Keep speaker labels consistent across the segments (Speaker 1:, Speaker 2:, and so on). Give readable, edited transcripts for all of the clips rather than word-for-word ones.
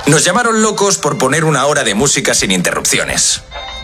Speaker 1: Nos llamaron locos por poner una hora de música sin interrupciones.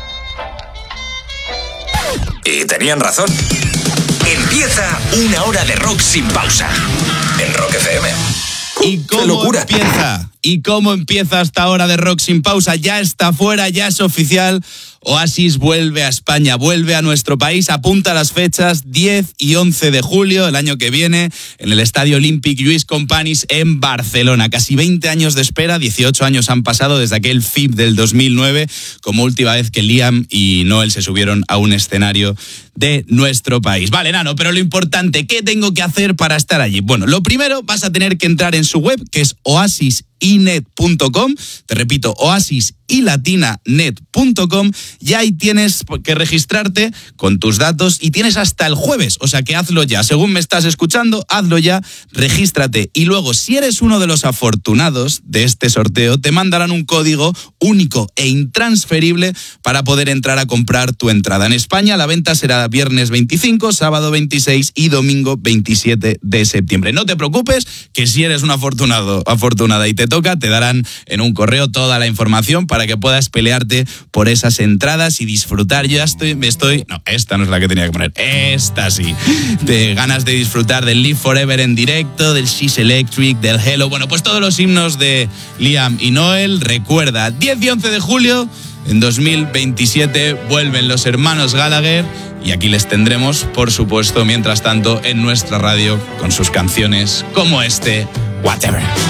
Speaker 1: Y tenían razón. Empieza una hora de rock sin pausa. En Rock FM.
Speaker 2: ¿Y cómo empieza esta hora de rock sin pausa? Ya está fuera, ya es oficial. Oasis vuelve a España, vuelve a nuestro país. Apunta las fechas 10 y 11 de julio del año que viene en el Estadio Olympic Lluís Companys en Barcelona. Casi 20 años de espera, 18 años han pasado desde aquel FIB del 2009, como última vez que Liam y Noel se subieron a un escenario de nuestro país. Vale, Nano, pero lo importante, ¿qué tengo que hacer para estar allí? Bueno, lo primero, vas a tener que entrar en su web, que es oasisinet.com. Te repito, oasisilatinanet.com. Y ahí tienes que registrarte con tus datos y tienes hasta el jueves, o sea que hazlo ya. Según me estás escuchando, hazlo ya, regístrate. Y luego, si eres uno de los afortunados de este sorteo, te mandarán un código único e intransferible para poder entrar a comprar tu entrada. En España la venta será viernes 25, sábado 26 y domingo 27 de septiembre. No te preocupes, que si eres un afortunada y te toca, te darán en un correo toda la información para que puedas pelearte por esas entradas y disfrutar. Yo ya no, esta no es la que tenía que poner, esta sí. De ganas de disfrutar del Live Forever en directo, del She's Electric, del Hello, bueno, pues todos los himnos de Liam y Noel. Recuerda, 10 y 11 de julio, en 2027, vuelven los hermanos Gallagher y aquí les tendremos, por supuesto, mientras tanto, en nuestra radio con sus canciones como Whatever.